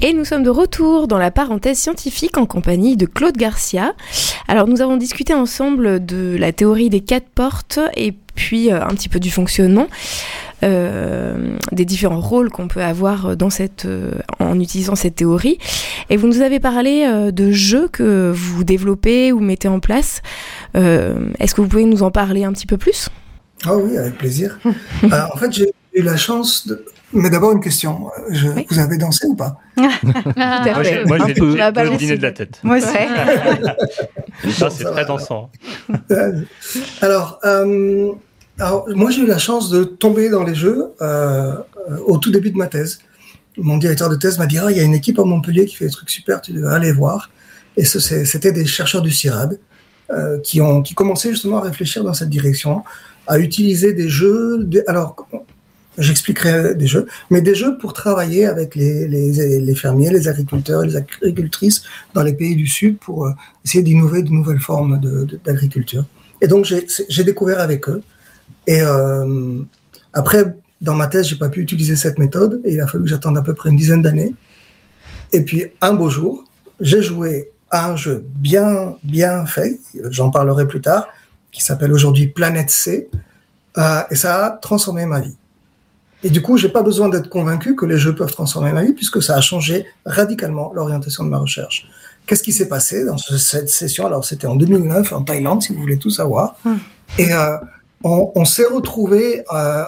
Et nous sommes de retour dans la parenthèse scientifique en compagnie de Claude Garcia. Alors nous avons discuté ensemble de la théorie des 4 portes et puis un petit peu du fonctionnement, des différents rôles qu'on peut avoir en utilisant cette théorie. Et vous nous avez parlé de jeux que vous développez ou mettez en place. Est-ce que vous pouvez nous en parler un petit peu plus ? Ah oui, avec plaisir. En fait, j'ai eu la chance de... Mais d'abord, une question. Oui. Vous avez dansé ou pas ? Tout à fait. Moi, j'ai peu. le dîner de la tête. Moi aussi. Ça, c'est très dansant. Alors, moi, j'ai eu la chance de tomber dans les jeux au tout début de ma thèse. Mon directeur de thèse m'a dit « il y a une équipe à Montpellier qui fait des trucs super, tu devrais aller voir ». Et c'était des chercheurs du CIRAD qui commençaient justement à réfléchir dans cette direction, à utiliser des jeux... Alors, j'expliquerai des jeux, mais des jeux pour travailler avec les fermiers, les agriculteurs, les agricultrices dans les pays du Sud pour essayer d'innover de nouvelles formes d'agriculture. Et donc, j'ai découvert avec eux. Et après, dans ma thèse, j'ai pas pu utiliser cette méthode et il a fallu que j'attende à peu près une dizaine d'années. Et puis, un beau jour, j'ai joué à un jeu bien fait, j'en parlerai plus tard, qui s'appelle aujourd'hui Planète C, et ça a transformé ma vie. Et du coup, j'ai pas besoin d'être convaincu que les jeux peuvent transformer ma vie puisque ça a changé radicalement l'orientation de ma recherche. Qu'est-ce qui s'est passé dans cette session ? Alors, c'était en 2009 en Thaïlande, si vous voulez tout savoir. Et on s'est retrouvés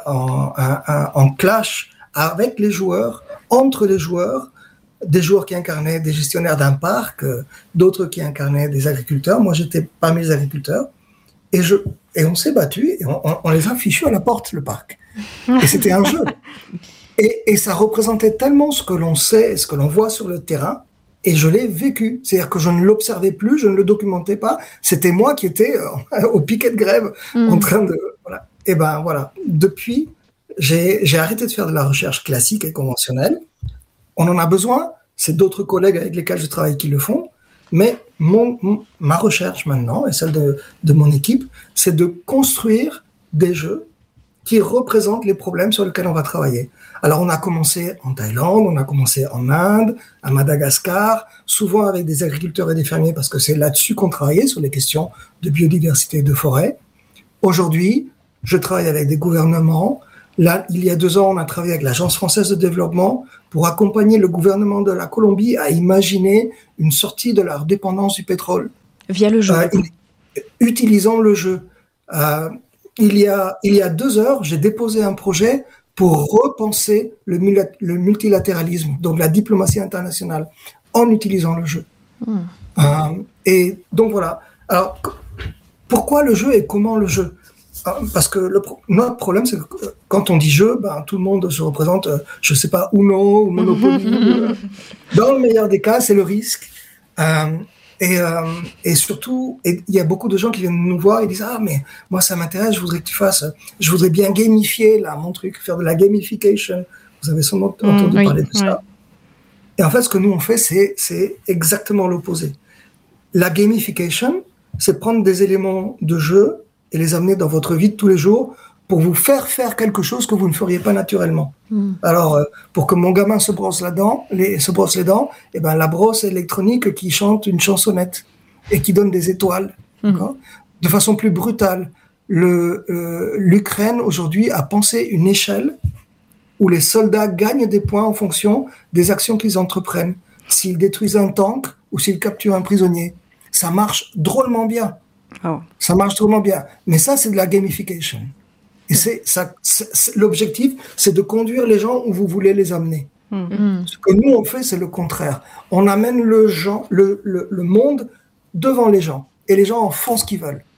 en clash avec les joueurs, entre les joueurs, des joueurs qui incarnaient des gestionnaires d'un parc, d'autres qui incarnaient des agriculteurs. Moi, j'étais parmi les agriculteurs. Et on s'est battus et on les a fichus à la porte, le parc. Et c'était un jeu. Et ça représentait tellement ce que l'on sait, ce que l'on voit sur le terrain, et je l'ai vécu. C'est-à-dire que je ne l'observais plus, je ne le documentais pas. C'était moi qui étais au piquet de grève, en train de... Voilà. Et ben voilà. Depuis, j'ai arrêté de faire de la recherche classique et conventionnelle. On en a besoin. C'est d'autres collègues avec lesquels je travaille qui le font. Mais ma recherche maintenant, et celle de mon équipe, c'est de construire des jeux qui représentent les problèmes sur lesquels on va travailler. Alors, on a commencé en Thaïlande, on a commencé en Inde, à Madagascar, souvent avec des agriculteurs et des fermiers, parce que c'est là-dessus qu'on travaillait, sur les questions de biodiversité et de forêt. Aujourd'hui, je travaille avec des gouvernements. Là, il y a 2 ans, on a travaillé avec l'Agence française de développement pour accompagner le gouvernement de la Colombie à imaginer une sortie de leur dépendance du pétrole. Via le jeu. Utilisant le jeu. Il y a 2 heures, j'ai déposé un projet pour repenser le multilatéralisme, donc la diplomatie internationale, en utilisant le jeu. Et donc voilà. Alors, pourquoi le jeu et comment le jeu ? Parce que notre problème, c'est que quand on dit jeu, tout le monde se représente, je sais pas, Uno ou Monopoly. Dans le meilleur des cas, c'est le risque. Et surtout, il y a beaucoup de gens qui viennent nous voir et disent « Ah, mais moi, ça m'intéresse, je voudrais que tu fasses... Je voudrais bien gamifier là, mon truc, faire de la gamification. » Vous avez sûrement entendu parler de ça. Et en fait, ce que nous, on fait, c'est exactement l'opposé. La gamification, c'est prendre des éléments de jeu et les amener dans votre vie de tous les jours pour vous faire quelque chose que vous ne feriez pas naturellement. Alors, pour que mon gamin se brosse les dents, et ben la brosse électronique qui chante une chansonnette et qui donne des étoiles, de façon plus brutale. L'Ukraine aujourd'hui a pensé une échelle où les soldats gagnent des points en fonction des actions qu'ils entreprennent. S'ils détruisent un tank ou s'ils capturent un prisonnier, ça marche drôlement bien. Ça marche drôlement bien. Mais ça, c'est de la gamification. Et l'objectif, c'est de conduire les gens où vous voulez les amener. Ce que nous, on fait, c'est le contraire. On amène le monde devant les gens. Et les gens en font ce qu'ils veulent.